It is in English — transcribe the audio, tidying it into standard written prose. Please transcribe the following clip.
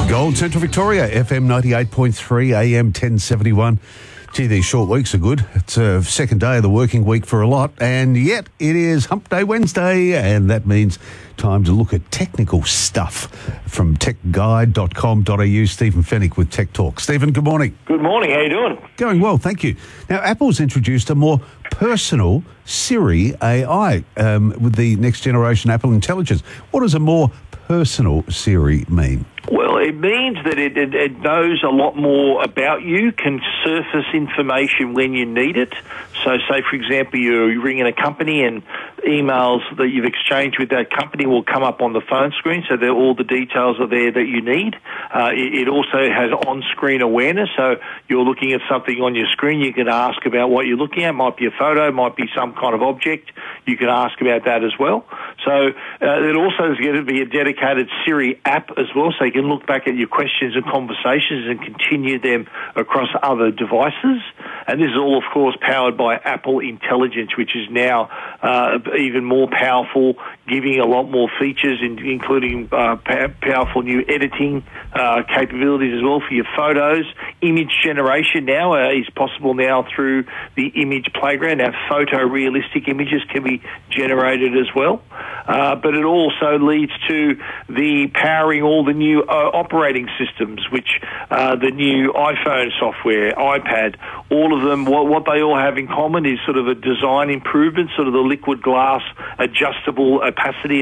Gold Central Victoria, FM 98.3, AM 1071. Gee, these short weeks are good. It's a second day of the working week for a lot, and yet it is Hump Day Wednesday, and that means time to look at technical stuff from techguide.com.au. Stephen Fennick with Tech Talk. Stephen, good morning. Good morning. How you doing? Going well, thank you. Now, Apple's introduced a more personal Siri AI with the next generation Apple Intelligence. What does a more personal Siri mean? Well, it means that it knows a lot more about you, can surface information when you need it. So, say, for example, you're ringing a company and emails that you've exchanged with that company will come up on the phone screen, so that all the details are there that you need. It also has on-screen awareness, so you're looking at something on your screen, you can ask about what you're looking at. Might be a photo, might be some kind of object. You can ask about that as well. So it also is going to be a dedicated Siri app as well, so you can look back at your questions and conversations and continue them across other devices. And this is all, of course, powered by Apple Intelligence, which is now even more powerful, giving a lot more features, including powerful new editing capabilities as well for your photos. Image generation now is possible now through the Image Playground. Now, photorealistic images can be generated as well. But it also leads to the powering all the new operating systems, which the new iPhone software, iPad, all of them, what they all have in common is sort of a design improvement, sort of the liquid glass adjustable opacity